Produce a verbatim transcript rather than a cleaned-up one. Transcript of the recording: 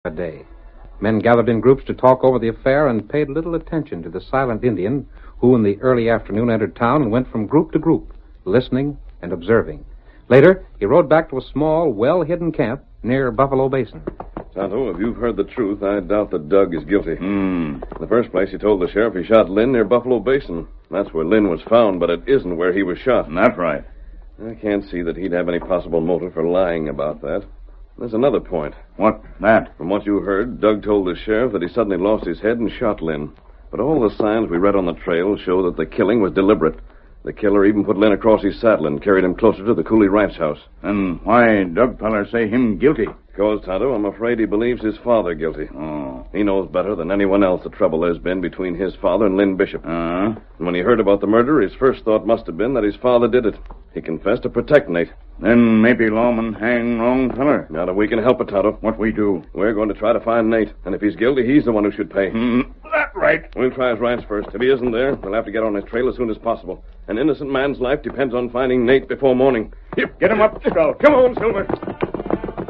A day. Men gathered in groups to talk over the affair and paid little attention to the silent Indian who in the early afternoon entered town and went from group to group, listening and observing. Later, he rode back to a small, well-hidden camp near Buffalo Basin. Tonto, if you've heard the truth, I doubt that Doug is guilty. Hmm. In the first place, he told the sheriff he shot Lynn near Buffalo Basin. That's where Lynn was found, but it isn't where he was shot. That's right. I can't see that he'd have any possible motive for lying about that. There's another point. What? That? From what you heard, Doug told the sheriff that he suddenly lost his head and shot Lynn. But all the signs we read on the trail show that the killing was deliberate. The killer even put Lynn across his saddle and carried him closer to the Cooley ranch house. And why Doug feller say him guilty? Because, Tonto, I'm afraid he believes his father guilty. Oh. He knows better than anyone else the trouble there's been between his father and Lynn Bishop. Uh-huh. And when he heard about the murder, his first thought must have been that his father did it. He confessed to protect Nate. Then maybe lawman hang wrong feller. Now that we can help it, Tonto. What we do? We're going to try to find Nate. And if he's guilty, he's the one who should pay. Mm, that right. We'll try his ranch first. If he isn't there, we'll have to get on his trail as soon as possible. An innocent man's life depends on finding Nate before morning. Get him up, Skull. Come on, Silver.